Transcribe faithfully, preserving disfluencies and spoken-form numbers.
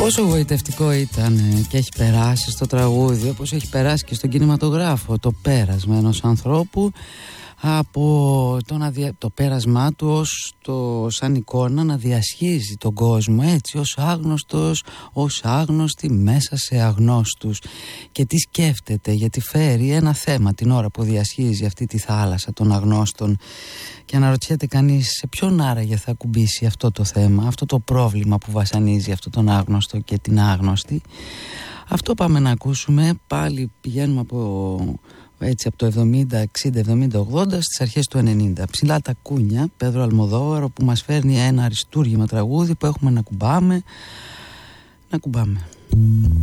Πόσο γοητευτικό ήταν και έχει περάσει στο τραγούδι, όπως έχει περάσει και στον κινηματογράφο, το πέρασμα ενός ανθρώπου από το, να δια... το πέρασμά του ως το... σαν εικόνα να διασχίζει τον κόσμο έτσι, ως άγνωστος, ως άγνωστη μέσα σε αγνώστους. Και τι σκέφτεται, γιατί φέρει ένα θέμα την ώρα που διασχίζει αυτή τη θάλασσα των αγνώστων. Και αναρωτιέται κανείς σε ποιον άραγε θα ακουμπήσει αυτό το θέμα, αυτό το πρόβλημα που βασανίζει αυτό τον άγνωστο και την άγνωστη. Αυτό πάμε να ακούσουμε. Πάλι πηγαίνουμε από, έτσι, από το εβδομήντα, εξήντα, εβδομήντα, ογδόντα στις αρχές του ενενήντα. Ψηλά τα κούνια, Πέδρο Αλμοδόβαρο, που μας φέρνει ένα αριστούργημα τραγούδι που έχουμε να κουμπάμε. Να κουμπάμε.